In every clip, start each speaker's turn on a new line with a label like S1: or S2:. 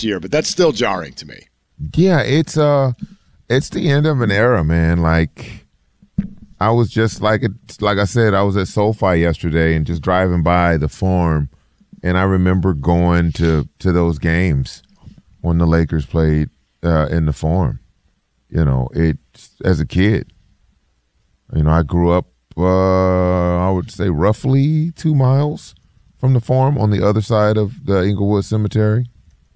S1: year, but that's still jarring to me.
S2: Yeah, it's the end of an era, man. Like, I was just like I said, I was at SoFi yesterday and just driving by the Forum, and I remember going to those games when the Lakers played in the Forum. As a kid. I grew up, I would say roughly 2 miles from the Forum on the other side of the Inglewood Cemetery.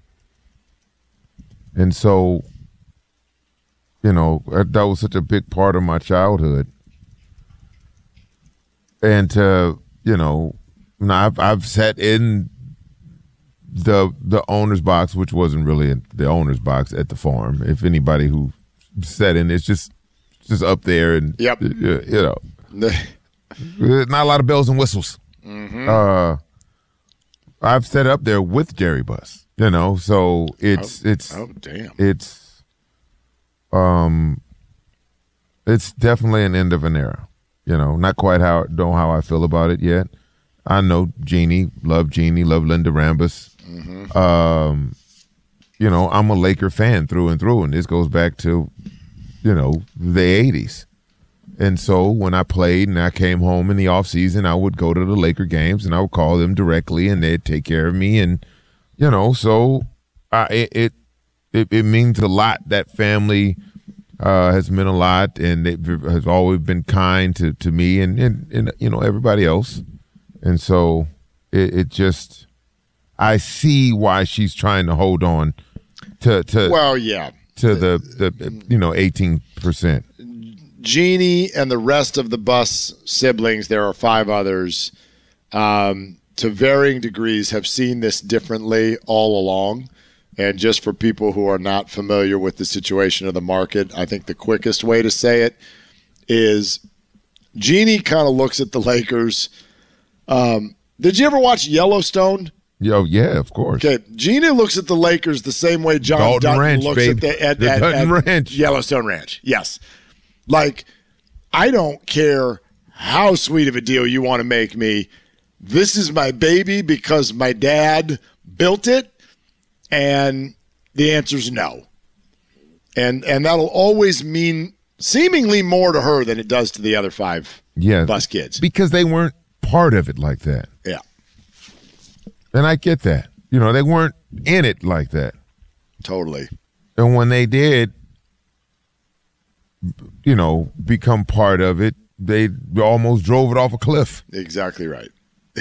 S2: And so, that was such a big part of my childhood. And I've sat in the owner's box, which wasn't really the owner's box at the Forum. If anybody who sat in, it's just up there, and
S1: yep.
S2: Not a lot of bells and whistles.
S1: Mm-hmm.
S2: I've sat up there with Jerry Buss. So it's
S1: damn.
S2: It's definitely an end of an era. Not quite how I feel about it yet. I know Jeannie, love Linda Rambis.
S1: Mm-hmm.
S2: I'm a Laker fan through and through, and this goes back to, the 80s. And so when I played and I came home in the off season, I would go to the Laker games and I would call them directly, and they'd take care of me. And so it means a lot. That family has meant a lot, and it has always been kind to me and everybody else. And so it just, I see why she's trying to hold on to the 18%.
S1: Jeannie and the rest of the Buss siblings, there are 5 others, to varying degrees have seen this differently all along. And just for people who are not familiar with the situation of the market, I think the quickest way to say it is Jeannie kind of looks at the Lakers. Did you ever watch Yellowstone?
S2: Yo, yeah, of course.
S1: Okay, Jeannie looks at the Lakers the same way John
S2: Dalton
S1: Dutton
S2: Ranch,
S1: looks
S2: baby.
S1: at
S2: Dutton Ranch.
S1: Yellowstone Ranch. Yes. Like, I don't care how sweet of a deal you want to make me. This is my baby because my dad built it, and the answer is no. And that'll always mean seemingly more to her than it does to the other 5 Buss kids.
S2: Because they weren't part of it like that.
S1: Yeah.
S2: And I get that. They weren't in it like that.
S1: Totally.
S2: And when they did, become part of it, they almost drove it off a cliff.
S1: Exactly right.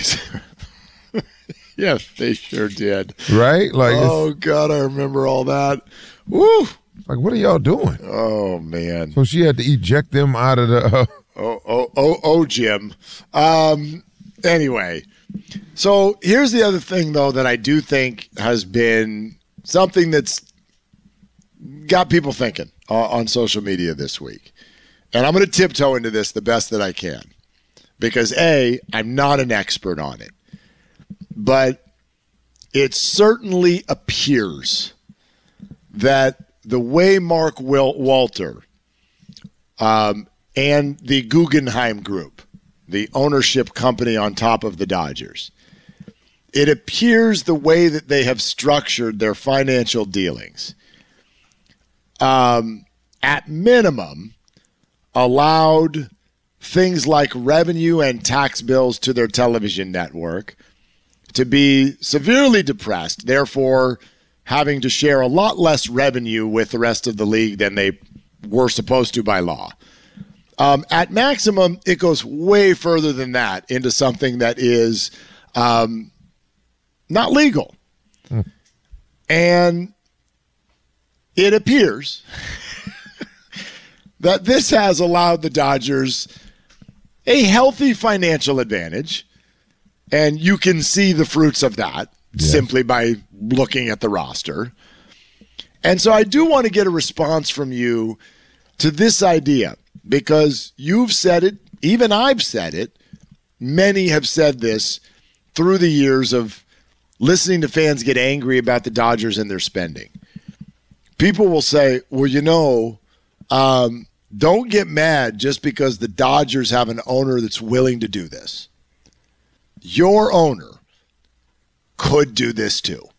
S1: Yes, they sure did.
S2: Right? Like,
S1: oh, God, I remember all that. Woo!
S2: Like, what are y'all doing?
S1: Oh, man.
S2: So she had to eject them out of the...
S1: Jim. Anyway, so here's the other thing, though, that I do think has been something that's got people thinking on social media this week. And I'm going to tiptoe into this the best that I can because, A, I'm not an expert on it. But it certainly appears that the way Mark Walter and the Guggenheim Group, the ownership company on top of the Dodgers, it appears the way that they have structured their financial dealings, at minimum, allowed things like revenue and tax bills to their television network to be severely depressed, therefore having to share a lot less revenue with the rest of the league than they were supposed to by law. At maximum, it goes way further than that into something that is not legal. And it appears that this has allowed the Dodgers a healthy financial advantage, and you can see the fruits of that simply by looking at the roster. And so I do want to get a response from you to this idea, because you've said it, even I've said it, many have said this through the years of listening to fans get angry about the Dodgers and their spending. People will say, well, don't get mad just because the Dodgers have an owner that's willing to do this. Your owner could do this too.